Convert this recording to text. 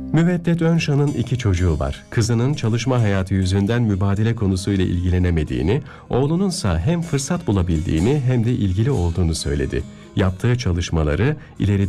Müveddet Önşan'ın 2 çocuğu var. Kızının çalışma hayatı yüzünden mübadele konusuyla ilgilenemediğini, oğlununsa hem fırsat bulabildiğini hem de ilgili olduğunu söyledi. Yaptığı çalışmaları ileride